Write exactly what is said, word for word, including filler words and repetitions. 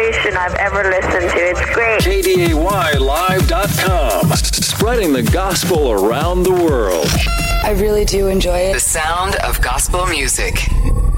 station I've ever listened to. It's great. K D A Y live dot com. Spreading the gospel around the world. I really do enjoy it. The sound of gospel music.